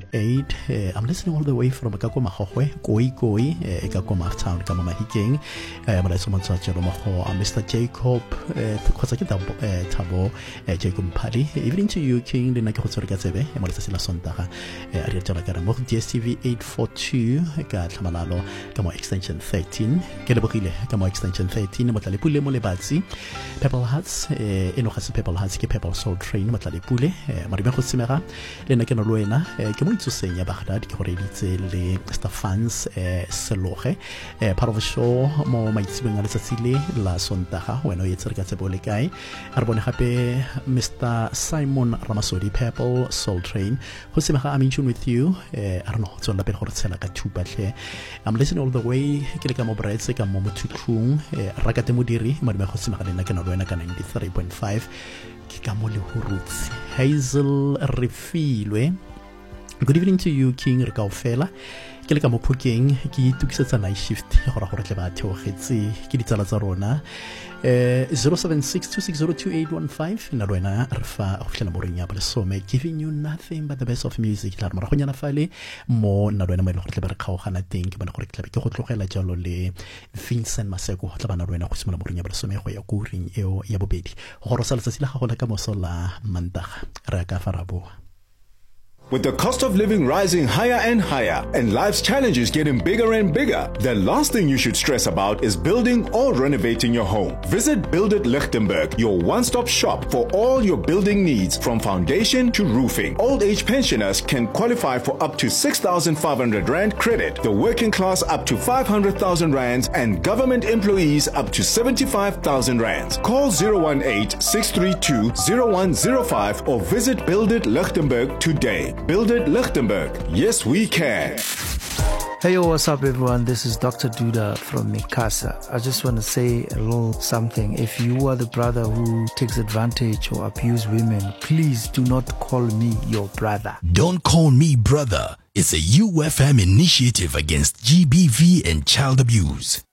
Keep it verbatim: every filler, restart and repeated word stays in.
eight. Uh, I'm listening all the way from Kakoma Hohwe, Koi Koi, Kakoma Town, Kamama Hiking, Mister Jacob, Tabo, Jacob Pali. Evening to you, King, the Nakotsorgazebe, Molesasila Sondaga, Ariataramo, D S T V eight forty-two, Katamalalo, Kamo Extension thirteen, Kelabokile, Kamo Extension thirteen, Motalipule Molebazi, Pebble Huts, Enohas Pebble Huts, Pebble Soul Train, Motalipule, Maribaco Simera, Lenakano Luena, Kemuitsu Senya Baghdad, Koredite, Le Stafans, Seloche, part of the show, Mo Maitsibang Sicily, La Sondaga, when it's a Gatsabolikai, Arbon Happy, Mister Simon Ramasodi, Pebble Soul Train, Hosimaka, I'm in tune with you, I don't know, it's on the Hotsela two, but I'm listening all the way, Kilikamo Brets, Kamomo Tukung, Rakatemudiri, Mariba Hosimaka, Nakano ninety-three point five. Kikamoli Hurutsi Hazel Refilwe. Good evening to you, King Rikaufela. Kilikamo Puking, Ki took such a night shift. Horahoratleva, Hitzi, Kilitazarona. zero seven six two six zero two eight one five. Narona, Arfa, Oflamoria, Bresome, giving you nothing but the best of music. Larmarona Fale, more Narona Melokleber Hana think, but Hotlokela Jalole, Vincent Maseko, Tabanarena, Husmanamoria, Bresome, Hoyakurin, Eo, Yabobedi, Horosal Sasila, Holakamosola, Manda, Raka Farabo. With the cost of living rising higher and higher and life's challenges getting bigger and bigger, the last thing you should stress about is building or renovating your home. Visit Build It Lichtenberg, your one-stop shop for all your building needs from foundation to roofing. Old age pensioners can qualify for up to six thousand five hundred rand credit, the working class up to five hundred thousand rands, and government employees up to seventy-five thousand rands. Call zero one eight, six three two, zero one zero five or visit Build It Lichtenberg today. Build It Lichtenberg. Yes, we can. Hey, yo, what's up, everyone? This is Doctor Duda from Mikasa. I just want to say a little something. If you are the brother who takes advantage or abuse women, please do not call me your brother. Don't call me brother. It's a U F M initiative against G B V and child abuse.